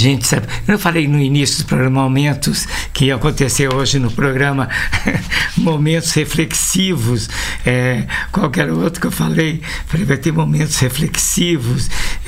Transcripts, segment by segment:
Gente, sabe, eu falei no início do programa momentos que ia acontecer hoje no programa, momentos reflexivos, qualquer outro que eu falei vai ter momentos reflexivos,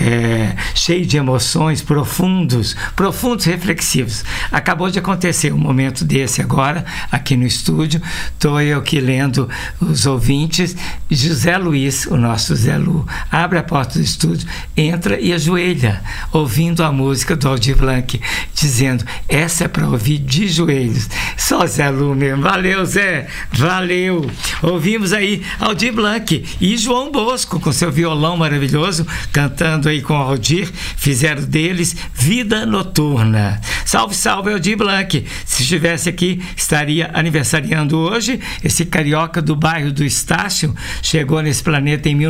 cheio de emoções, profundos reflexivos. Acabou de acontecer um momento desse agora, aqui no estúdio, estou eu aqui lendo os ouvintes, José Luiz, o nosso Zé Lu, abre a porta do estúdio, entra e ajoelha, ouvindo a música do Aldir Blanc, dizendo, essa é para ouvir de joelhos. Só Zé Lu mesmo. Valeu, Zé, valeu. Ouvimos aí Aldir Blanc e João Bosco com seu violão maravilhoso, cantando aí com Aldir, fizeram deles Vida Noturna. Salve, salve, Aldir Blanc. Se estivesse aqui, estaria aniversariando hoje. Esse carioca do bairro do Estácio chegou nesse planeta em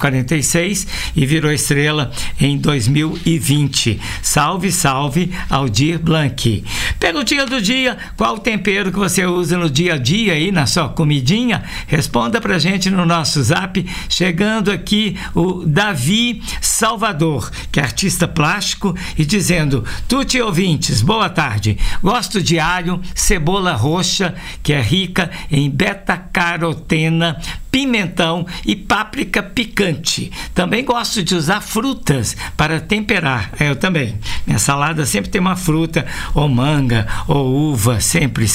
1946 e virou estrela em 2020. Salve, salve, Aldir Blanc. Perguntinha do dia, qual o tempero que você usa no dia a dia aí, na sua comidinha? Responda pra gente no nosso zap, chegando aqui o Davi Salvador, que é artista plástico, e dizendo, Tuti ouvintes, boa tarde, gosto de alho, cebola roxa, que é rica em beta-carotena, pimentão e páprica picante. Também gosto de usar frutas para temperar. Eu também. Minha salada sempre tem uma fruta, ou manga, ou uva, sempre.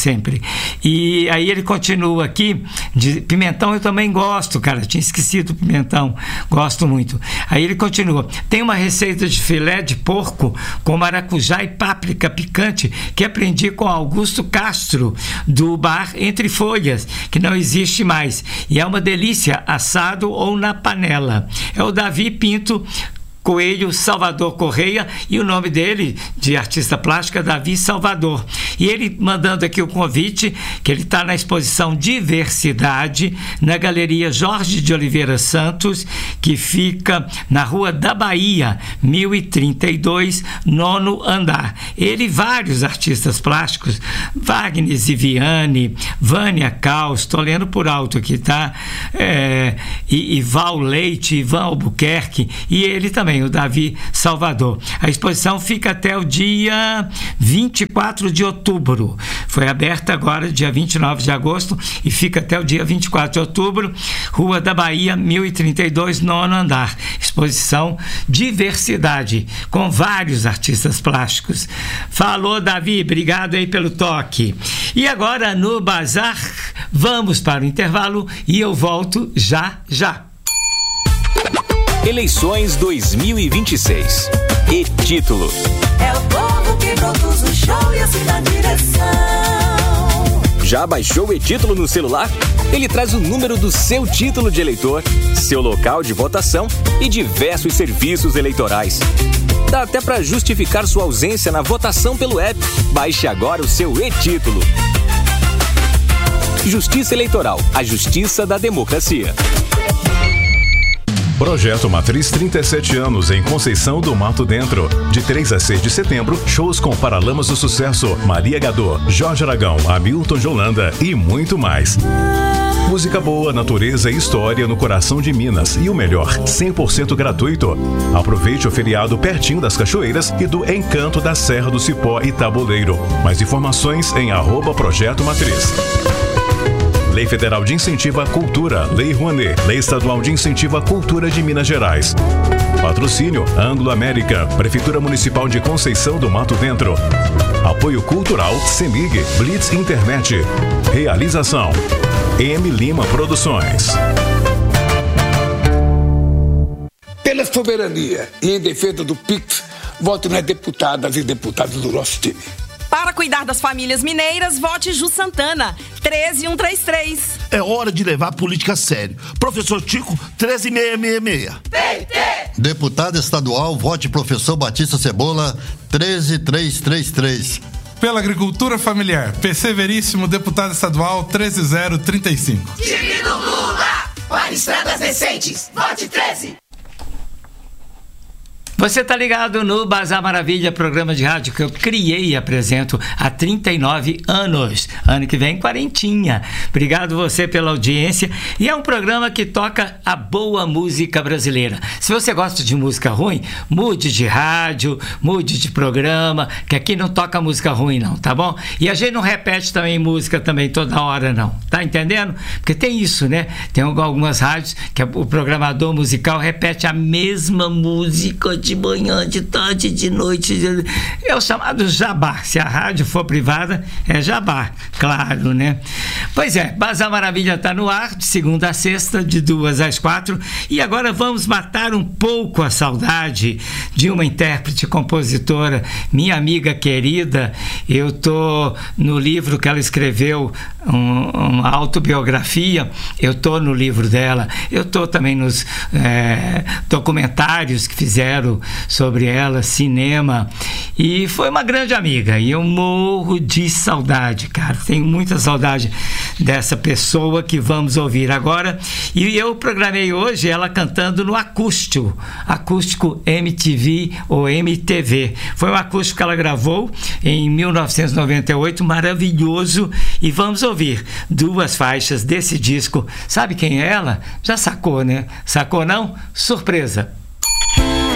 E aí ele continua aqui, de pimentão eu também gosto, cara, tinha esquecido o pimentão, gosto muito. Aí ele continua, tem uma receita de filé de porco com maracujá e páprica picante que aprendi com Augusto Castro, do bar Entre Folhas, que não existe mais, e é uma delícia, assado ou na panela. É o Davi Pinto Coelho Salvador Correia, e o nome dele, de artista plástico, é Davi Salvador. E ele mandando aqui o convite, que ele está na exposição Diversidade, na Galeria Jorge de Oliveira Santos, que fica na Rua da Bahia, 1032, 9º andar. Ele e vários artistas plásticos, Wagner Ziviani, Vânia Caos, estou lendo por alto aqui, tá? E Val Leite, Ivan Albuquerque, e ele também, o Davi Salvador. A exposição fica até o dia 24 de outubro. Foi aberta agora, dia 29 de agosto, e fica até o dia 24 de outubro, Rua da Bahia, 1032, 9º andar. Exposição Diversidade, com vários artistas plásticos. Falou, Davi, obrigado aí pelo toque. E agora, no Bazar, vamos para o intervalo e eu volto já. Eleições 2026. E título. É o povo que produz o show e assim dá direção. Já baixou o e-título no celular? Ele traz o número do seu título de eleitor, seu local de votação e diversos serviços eleitorais. Dá até para justificar sua ausência na votação pelo app. Baixe agora o seu e-título. Justiça Eleitoral, a justiça da democracia. Projeto Matriz, 37 anos em Conceição do Mato Dentro. De 3 a 6 de setembro, shows com Paralamas do Sucesso, Maria Gadot, Jorge Aragão, Hamilton de Holanda e muito mais. Música boa, natureza e história no coração de Minas. E o melhor, 100% gratuito. Aproveite o feriado pertinho das cachoeiras e do encanto da Serra do Cipó e Tabuleiro. Mais informações em @Projeto Matriz. Lei Federal de Incentivo à Cultura, Lei Rouanet, Lei Estadual de Incentivo à Cultura de Minas Gerais. Patrocínio Anglo América, Prefeitura Municipal de Conceição do Mato Dentro. Apoio Cultural CEMIG, Blitz Internet. Realização M. Lima Produções. Pela soberania e em defesa do PIX, voto nas deputadas e deputados do nosso time. Para cuidar das famílias mineiras, vote Ju Santana, 13133. É hora de levar a política a sério. Professor Tico, 13666. PT! Deputado estadual, vote Professor Batista Cebola, 13333. Pela agricultura familiar, PC Veríssimo, deputado estadual, 13035. Time do Lula! Para estradas decentes, vote 13! Você está ligado no Bazar Maravilha, programa de rádio que eu criei e apresento há 39 anos. Ano que vem, quarentinha. Obrigado você pela audiência. E é um programa que toca a boa música brasileira. Se você gosta de música ruim, mude de rádio, mude de programa, que aqui não toca música ruim não, tá bom? E a gente não repete também música também toda hora não, tá entendendo? Porque tem isso, né? Tem algumas rádios que o programador musical repete a mesma música de manhã, de tarde, de noite. É o chamado jabá. Se a rádio for privada, é jabá, claro, né? Pois é, Bazar Maravilha está no ar, de segunda a sexta, de 2 às 4. E agora vamos matar um pouco a saudade de uma intérprete, compositora, minha amiga querida. Eu estou no livro que ela escreveu, uma autobiografia. Eu estou no livro dela. Eu estou também nos documentários que fizeram sobre ela, cinema. E foi uma grande amiga. E eu morro de saudade, cara. Tenho muita saudade dessa pessoa que vamos ouvir agora. E eu programei hoje ela cantando no acústico MTV ou MTV. Foi um acústico que ela gravou em 1998, maravilhoso. E vamos ouvir 2 faixas desse disco. Sabe quem é ela? Já sacou, né? Sacou não? Surpresa!